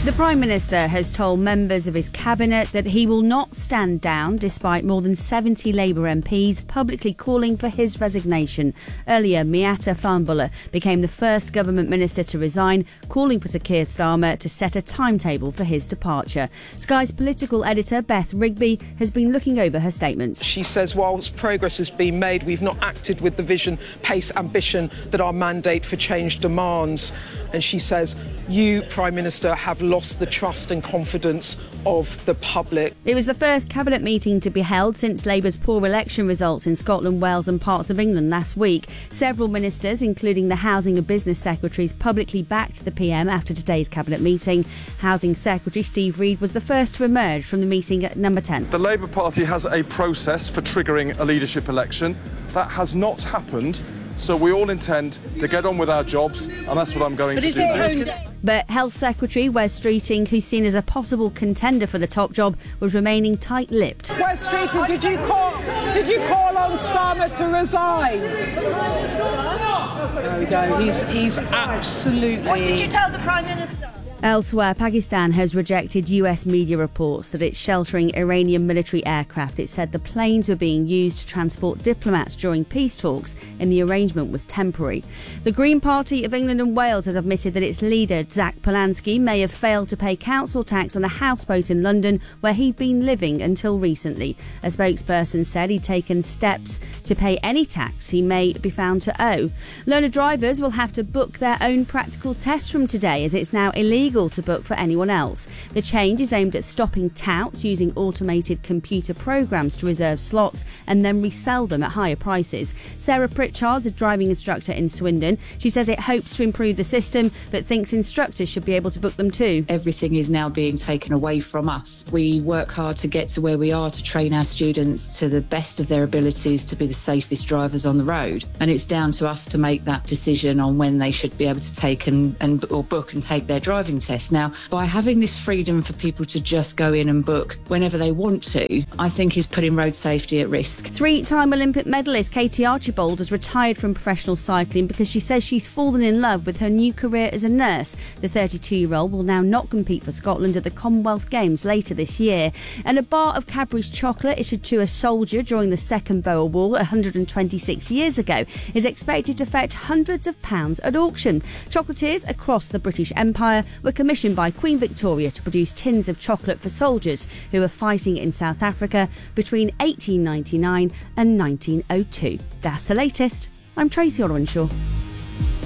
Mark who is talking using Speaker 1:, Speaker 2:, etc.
Speaker 1: The Prime Minister has told members of his cabinet that he will not stand down despite more than 70 Labour MPs publicly calling for his resignation. Earlier, Miatta Fahnbulleh became the first government minister to resign, calling for Sir Keir Starmer to set a timetable for his departure. Sky's political editor, Beth Rigby, has been looking over her statements.
Speaker 2: She says, whilst progress has been made, we've not acted with the vision, pace, ambition that our mandate for change demands. And she says, you, Prime Minister, have lost the trust and confidence of the public.
Speaker 1: It was the first cabinet meeting to be held since Labour's poor election results in Scotland, Wales and parts of England last week. Several ministers, including the Housing and Business Secretaries, publicly backed the PM after today's cabinet meeting. Housing Secretary Steve Reid was the first to emerge from the meeting at number 10.
Speaker 3: The Labour Party has a process for triggering a leadership election. That has not happened. So we all intend to get on with our jobs, and that's what I'm going to do.
Speaker 1: But Health Secretary Wes Streeting, who's seen as a possible contender for the top job, was remaining tight-lipped.
Speaker 4: Wes Streeting, did you call on Starmer to resign? There we go. He's absolutely.
Speaker 5: What did you tell the Prime Minister?
Speaker 1: Elsewhere, Pakistan has rejected US media reports that it's sheltering Iranian military aircraft. It said the planes were being used to transport diplomats during peace talks and the arrangement was temporary. The Green Party of England and Wales has admitted that its leader, Zach Polanski, may have failed to pay council tax on a houseboat in London where he'd been living until recently. A spokesperson said he'd taken steps to pay any tax he may be found to owe. Learner drivers will have to book their own practical tests from today, as it's now illegal to book for anyone else. The change is aimed at stopping touts using automated computer programs to reserve slots and then resell them at higher prices. Sarah Pritchard's a driving instructor in Swindon. She says it hopes to improve the system, but thinks instructors should be able to book them too.
Speaker 6: Everything is now being taken away from us. We work hard to get to where we are to train our students to the best of their abilities to be the safest drivers on the road. And it's down to us to make that decision on when they should be able to take or book and take their driving test. Now, by having this freedom for people to just go in and book whenever they want to, I think is putting road safety at risk.
Speaker 1: Three-time Olympic medalist Katie Archibald has retired from professional cycling because she says she's fallen in love with her new career as a nurse. The 32-year-old will now not compete for Scotland at the Commonwealth Games later this year. And a bar of Cadbury's chocolate issued to a soldier during the Second Boer War 126 years ago is expected to fetch hundreds of pounds at auction. Chocolatiers across the British Empire were commissioned by Queen Victoria to produce tins of chocolate for soldiers who were fighting in South Africa between 1899 and 1902. That's the latest. I'm Tracy Orenshaw.